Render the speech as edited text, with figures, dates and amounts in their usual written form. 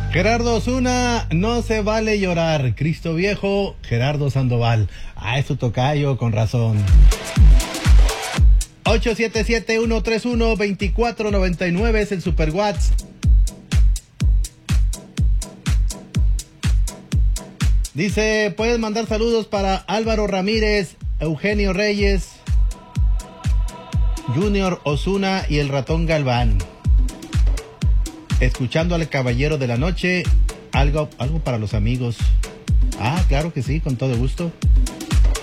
Gerardo Osuna, no se vale llorar. Cristo Viejo, Gerardo Sandoval. Ah, es su tocayo, con razón. 877-131-2499 es el Super WhatsApp. Dice, puedes mandar saludos para Álvaro Ramírez, Eugenio Reyes, Junior Osuna y el Ratón Galván. Escuchando al Caballero de la Noche, algo para los amigos. Ah, claro que sí, con todo gusto.